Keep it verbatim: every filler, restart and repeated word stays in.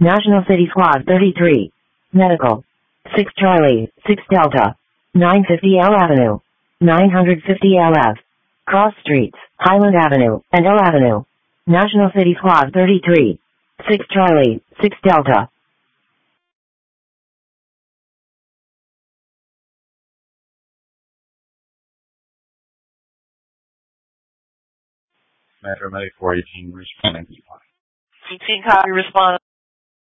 National City Squad thirty-three. Medical. six Charlie, six Delta. nine fifty L Avenue. nine fifty L F. Cross Streets, Highland Avenue, and L Avenue. National City Squad thirty-three. six Charlie, six Delta. Metro Medic four eighteen responding. sixteen copy, respond.